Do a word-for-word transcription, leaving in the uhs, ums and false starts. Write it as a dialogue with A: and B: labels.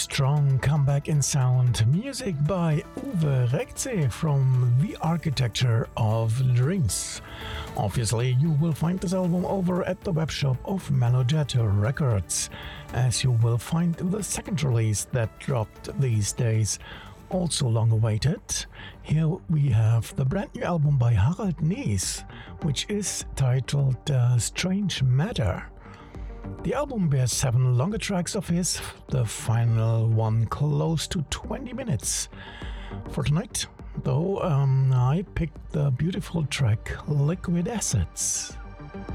A: strong comeback in sound, music by Uwe Rekze from The Architecture of Dreams. Obviously, you will find this album over at the webshop of Melojet Records, as you will find the second release that dropped these days, also long awaited. Here we have the brand new album by Harald Nies, which is titled uh, Strange Matter. The album bears seven longer tracks of his, the final one close to twenty minutes. For tonight, though, um, I picked the beautiful track Liquid Assets.